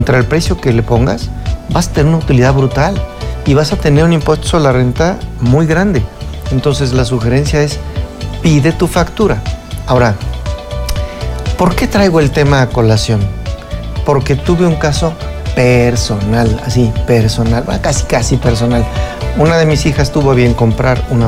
contra el precio que le pongas, vas a tener una utilidad brutal y vas a tener un impuesto sobre la renta muy grande. Entonces la sugerencia es, pide tu factura. Ahora, ¿por qué traigo el tema a colación? Porque tuve un caso personal, así, personal, casi personal. Una de mis hijas tuvo a bien comprar una